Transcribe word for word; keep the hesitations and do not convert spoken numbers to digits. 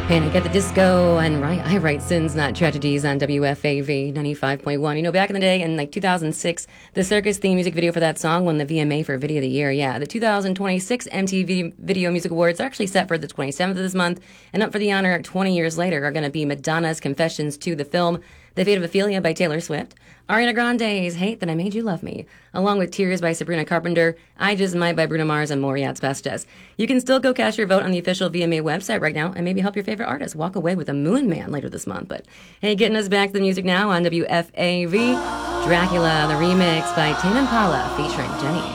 Panic at the Disco and right, I Write Sins, Not Tragedies on W F A V ninety-five point one. You know, back in the day, in like two thousand six, the Circus theme music video for that song won the V M A for Video of the Year. Yeah, the two thousand twenty-six M T V Video Music Awards are actually set for the twenty-seventh of this month, and up for the honor twenty years later are going to be Madonna's Confessions to the Film, The Fate of Ophelia by Taylor Swift, Ariana Grande's Hate That I Made You Love Me, along with Tears by Sabrina Carpenter, I Just Might by Bruno Mars, and more. Yeah, it's best as. You can still go cast your vote on the official V M A website right now and maybe help your favorite artist walk away with a Moon Man later this month. But hey, getting us back to the music now on W F A V, Dracula, the remix by Tame Impala featuring Jenny.